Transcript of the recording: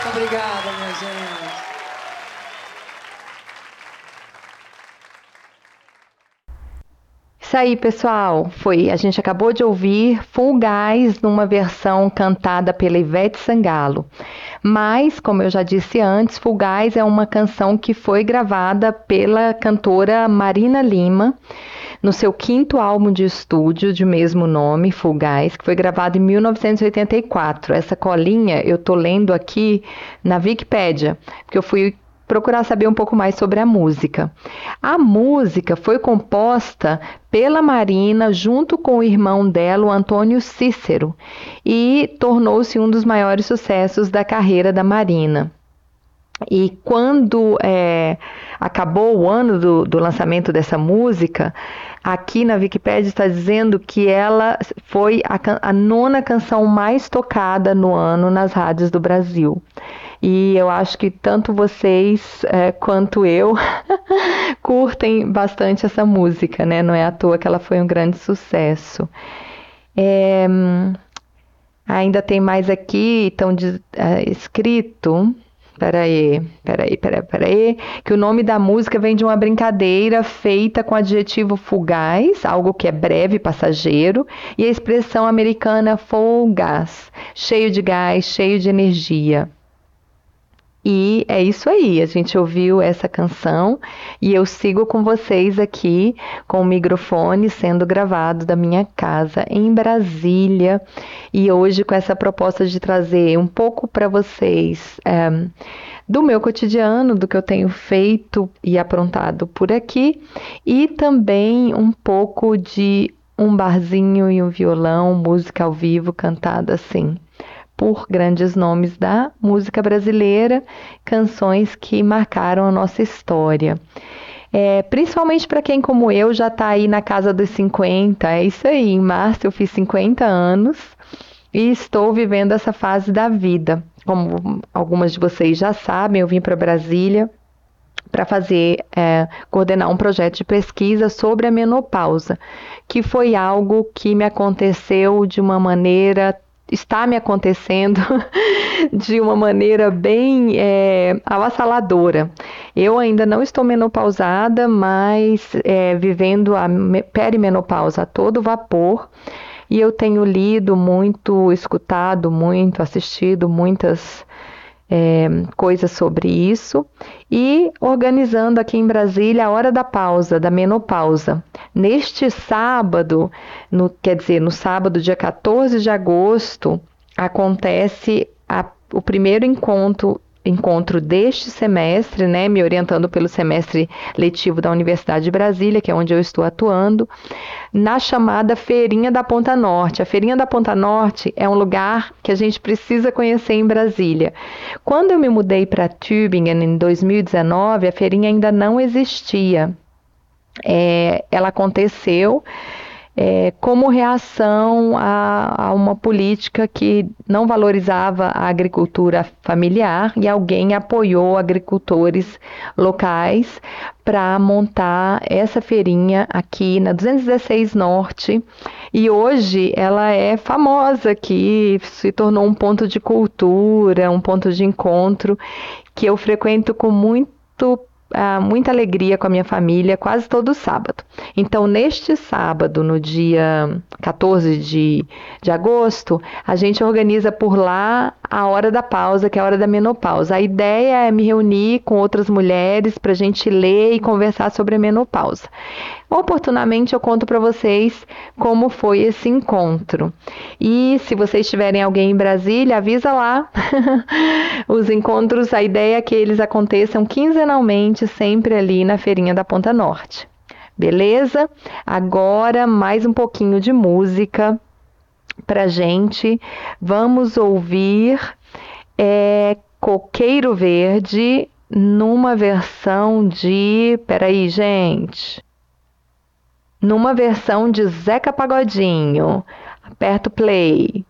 Obrigada, minha gente. Isso aí, pessoal. A gente acabou de ouvir Full Gás numa versão cantada pela Ivete Sangalo. Mas, como eu já disse antes, Full Gás é uma canção que foi gravada pela cantora Marina Lima no seu quinto álbum de estúdio de mesmo nome, Full Gás, que foi gravado em 1984. Essa colinha eu tô lendo aqui na Wikipédia, porque eu fui procurar saber um pouco mais sobre a música. A música foi composta pela Marina junto com o irmão dela, o Antônio Cícero, e tornou-se um dos maiores sucessos da carreira da Marina. E quando acabou o ano do lançamento dessa música, aqui na Wikipédia está dizendo que ela foi a nona canção mais tocada no ano nas rádios do Brasil. E eu acho que tanto vocês quanto eu curtem bastante essa música, né? Não é à toa que ela foi um grande sucesso. Ainda tem mais aqui, então, escrito. Peraí. Que o nome da música vem de uma brincadeira feita com o adjetivo fugaz, algo que é breve e passageiro, e a expressão americana full gas, cheio de gás, cheio de energia. E é isso aí, a gente ouviu essa canção e eu sigo com vocês aqui com o microfone sendo gravado da minha casa em Brasília e hoje com essa proposta de trazer um pouco para vocês do meu cotidiano, do que eu tenho feito e aprontado por aqui e também um pouco de um barzinho e um violão, música ao vivo cantada assim por grandes nomes da música brasileira, canções que marcaram a nossa história. Principalmente para quem, como eu, já está aí na casa dos 50, é isso aí, em março eu fiz 50 anos e estou vivendo essa fase da vida. Como algumas de vocês já sabem, eu vim para Brasília para coordenar um projeto de pesquisa sobre a menopausa, que foi algo que me aconteceu de uma maneira está me acontecendo de uma maneira bem avassaladora. Eu ainda não estou menopausada, mas vivendo a perimenopausa a todo vapor, e eu tenho lido muito, escutado muito, assistido muitas coisas sobre isso e organizando aqui em Brasília a Hora da Pausa, da menopausa. Neste sábado, no sábado, dia 14 de agosto, acontece o primeiro encontro deste semestre, né, me orientando pelo semestre letivo da Universidade de Brasília, que é onde eu estou atuando, na chamada Feirinha da Ponta Norte. A Feirinha da Ponta Norte é um lugar que a gente precisa conhecer em Brasília. Quando eu me mudei para Tübingen em 2019, a feirinha ainda não existia. Ela aconteceu como reação a uma política que não valorizava a agricultura familiar e alguém apoiou agricultores locais para montar essa feirinha aqui na 216 Norte. E hoje ela é famosa aqui, se tornou um ponto de cultura, um ponto de encontro que eu frequento com muita alegria com a minha família quase todo sábado. Então, neste sábado, no dia 14 de agosto, a gente organiza por lá a Hora da Pausa, que é a hora da menopausa. A ideia é me reunir com outras mulheres para a gente ler e conversar sobre a menopausa. Oportunamente eu conto para vocês como foi esse encontro. E se vocês tiverem alguém em Brasília, avisa lá. Os encontros, a ideia é que eles aconteçam quinzenalmente, sempre ali na Feirinha da Ponta Norte. Beleza? Agora mais um pouquinho de música pra gente. Vamos ouvir Coqueiro Verde numa versão de... Peraí, gente. Numa versão de Zeca Pagodinho. Aperta o play.